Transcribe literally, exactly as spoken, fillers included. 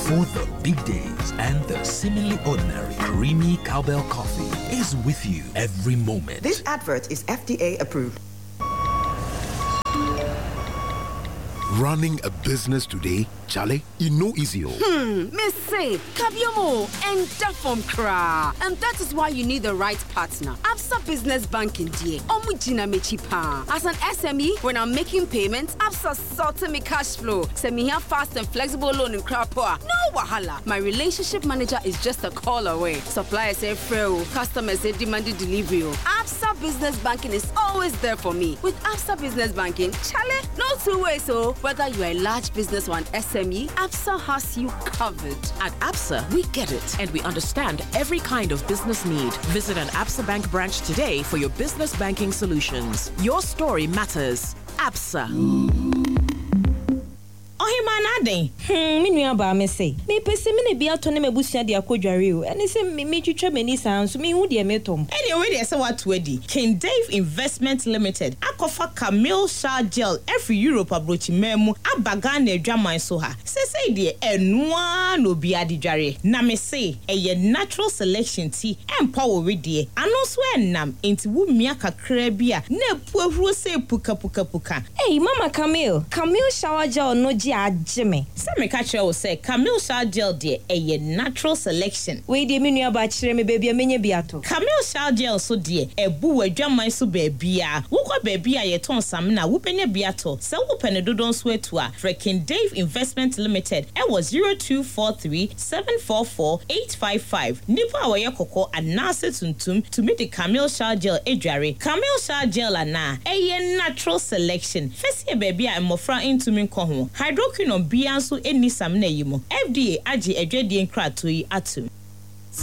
For the big days and the seemingly ordinary, creamy cowbell coffee is with you every moment. This advert is F D A approved. Running a business today, Charlie, you know easy. Hmm, me say, Kabiomo and Dafom Kra. And that is why you need the right partner. Absa Business Banking D A. Omujina me cheaper. As an S M E, when I'm making payments, Absa sorted me cash flow. Send me here fast and flexible loan in Krapoa. No wahala. My relationship manager is just a call away. Suppliers say free, customers say demanded delivery. Absa Business Banking is always there for me. With Absa Business Banking, Charlie, no two ways so. Whether you're a large business or an S M E, Absa has you covered. At Absa, we get it and we understand every kind of business need. Visit an Absa Bank branch today for your business banking solutions. Your story matters. Absa. Ohimanade. Hmm, me nua ba me say. Me pese me na bia to na mabusua de akodware o. Ene se me me twetwa mani san so me hu de me tom. Anyway, they say what wedi. King Dave Investment Limited. Akofa Camille Shah Gel every Europe abrochi memu abaga na adwaman so ha. Se say de enwa no bia de dware. Na me say eye natural selection tea empower we de. Ano so enam enti wo mia kakra bia na puahuro se puka puka puka. Hey Mama Camille, Camille Shower Gel no Jimmy. Some catcher will say Camille Shah Gel de a natural selection. We de minu ba chire me baby amenye biato. Camille Shah Gel so de e bu adwaman so baby a. Wo kwa baby a ye ton sam na wo penye biato. Se wo pene dodon so etu a. Freaking Dave Investment Limited. E was zero two four three seven four four eight five five. Nipa a ye koko anase tuntum to meet the Camille Shah Gel edware. Camille Shah Gel ana a natural selection. Fesi baby a mofra into min ko ho. Hydroquinone bianso eni samna yimo. F D A agi edwedie nkrato yi atum.